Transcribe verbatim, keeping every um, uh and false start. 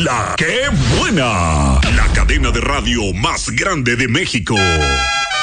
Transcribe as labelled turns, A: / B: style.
A: La que buena. La cadena de radio más grande de México.